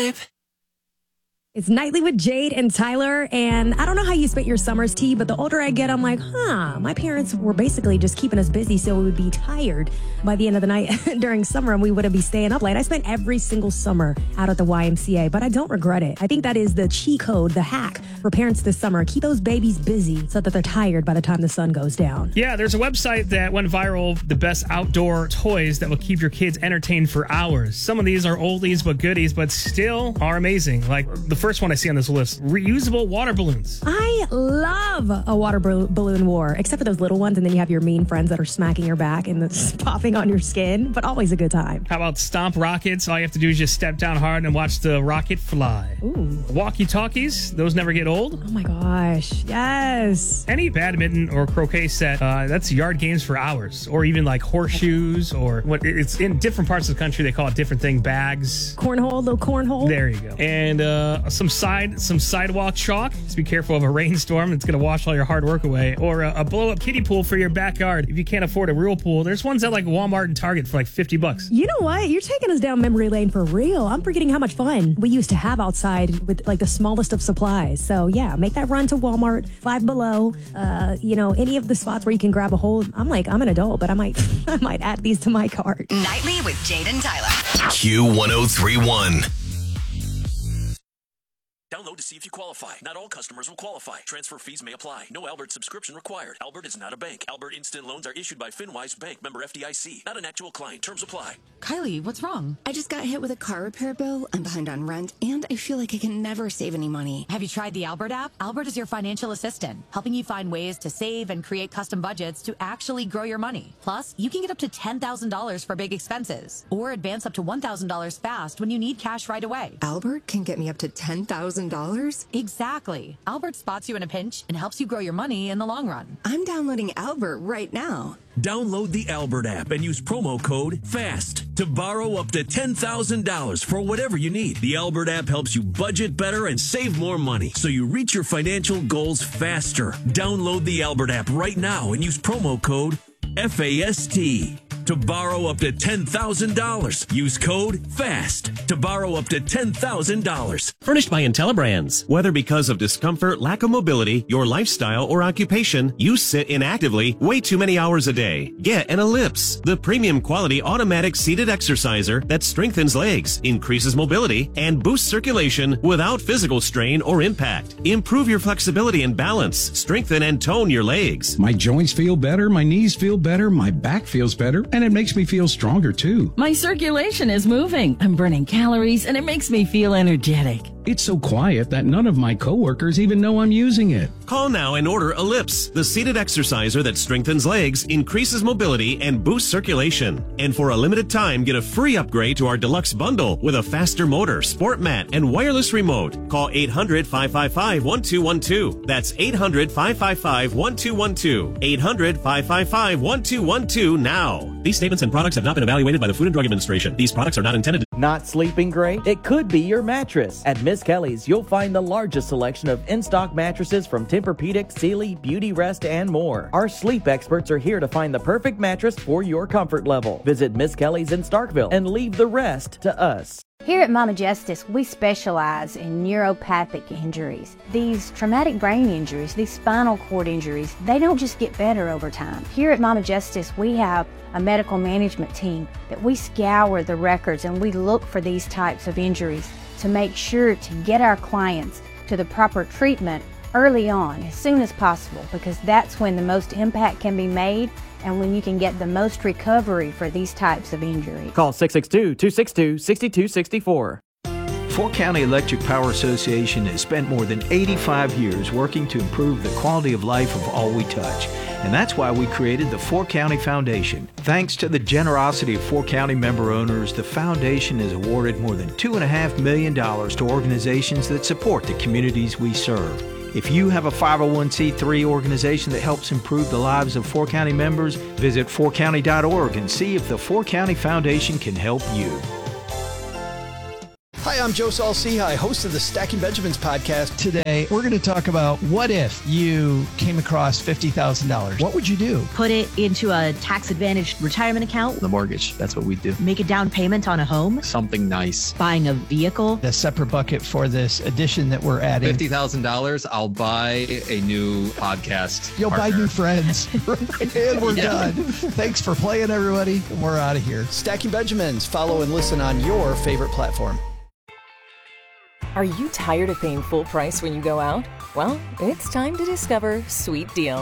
vibe. It's Nightly with Jade and Tyler, and I don't know how you spent your summers, T, but the older I get, I'm like, my parents were basically just keeping us busy so we would be tired by the end of the night during summer and we wouldn't be staying up late. I spent every single summer out at the YMCA, but I don't regret it. I think that is the cheat code, the hack for parents this summer. Keep those babies busy so that they're tired by the time the sun goes down. Yeah, there's a website that went viral, the best outdoor toys that will keep your kids entertained for hours. Some of these are oldies but goodies, but still are amazing. Like the first one I see on this list, reusable water balloons. I love a water balloon war, except for those little ones, and then you have your mean friends that are smacking your back and it's popping on your skin, but always a good time. How about stomp rockets? All you have to do is just step down hard and watch the rocket fly. Ooh. Walkie-talkies, those never get old. Oh my gosh, yes. Any badminton or croquet set, that's yard games for hours. Or even like horseshoes, or what it's in different parts of the country, they call it different thing, bags. Cornhole, little cornhole. There you go. And some sidewalk chalk. Just be careful of a rainstorm. It's going to wash all your hard work away. Or a blow-up kiddie pool for your backyard. If you can't afford a real pool, there's ones at like Walmart and Target for like $50. You know what? You're taking us down memory lane for real. I'm forgetting how much fun we used to have outside with like the smallest of supplies. So yeah, make that run to Walmart, Five Below, any of the spots where you can grab a hold. I'm an adult, but I might add these to my cart. Nightly with Jade and Tyler. Q1031. Download to see if you qualify. Not all customers will qualify. Transfer fees may apply. No Albert subscription required. Albert is not a bank. Albert Instant Loans are issued by FinWise Bank, member FDIC. Not an actual client. Terms apply. Kylie, what's wrong? I just got hit with a car repair bill. I'm behind on rent, and I feel like I can never save any money. Have you tried the Albert app? Albert is your financial assistant, helping you find ways to save and create custom budgets to actually grow your money. Plus, you can get up to $10,000 for big expenses, or advance up to $1,000 fast when you need cash right away. Albert can get me up to $10,000? Exactly. Albert spots you in a pinch and helps you grow your money in the long run. I'm downloading Albert right now. Download the Albert app and use promo code FAST to borrow up to $10,000 for whatever you need. The Albert app helps you budget better and save more money so you reach your financial goals faster. Download the Albert app right now and use promo code FAST to borrow up to $10,000. Use code FAST to borrow up to $10,000. Furnished by IntelliBrands. Whether because of discomfort, lack of mobility, your lifestyle, or occupation, you sit inactively way too many hours a day. Get an Ellipse, the premium quality automatic seated exerciser that strengthens legs, increases mobility, and boosts circulation without physical strain or impact. Improve your flexibility and balance. Strengthen and tone your legs. My joints feel better, my knees feel better, my back feels better, and it makes me feel stronger too. My circulation is moving. I'm burning calories, and it makes me feel energetic. It's so quiet that none of my coworkers even know I'm using it. Call now and order Ellipse, the seated exerciser that strengthens legs, increases mobility, and boosts circulation. And for a limited time, get a free upgrade to our deluxe bundle with a faster motor, sport mat, and wireless remote. Call 800-555-1212. That's 800-555-1212. 800-555-1212 now. These statements and products have not been evaluated by the Food and Drug Administration. These products are not intended to... Not sleeping great? It could be your mattress. At Miss Kelly's, you'll find the largest selection of in-stock mattresses from Tempur-Pedic, Sealy, Beauty Rest, and more. Our sleep experts are here to find the perfect mattress for your comfort level. Visit Miss Kelly's in Starkville and leave the rest to us. Here at Mama Justice, we specialize in neuropathic injuries. These traumatic brain injuries, these spinal cord injuries, they don't just get better over time. Here at Mama Justice, we have a medical management team that we scour the records and we look for these types of injuries to make sure to get our clients to the proper treatment early on, as soon as possible, because that's when the most impact can be made and when you can get the most recovery for these types of injuries. Call 662-262-6264. Fork County Electric Power Association has spent more than 85 years working to improve the quality of life of all we touch. And that's why we created the Fork County Foundation. Thanks to the generosity of Fork County member owners, the foundation has awarded more than $2.5 million to organizations that support the communities we serve. If you have a 501c3 organization that helps improve the lives of Fork County members, visit forkcounty.org and see if the Fork County Foundation can help you. Hi, I'm Joe Saul-Sehy, host of the Stacking Benjamins podcast. Today, we're going to talk about what if you came across $50,000. What would you do? Put it into a tax-advantaged retirement account. The mortgage, that's what we do. Make a down payment on a home. Something nice. Buying a vehicle. A separate bucket for this addition that we're adding. $50,000, I'll buy a new podcast. You'll partner. buy new friends. And we're done. Thanks for playing, everybody. We're out of here. Stacking Benjamins. Follow and listen on your favorite platform. Are you tired of paying full price when you go out? Well, it's time to discover Sweet Deal.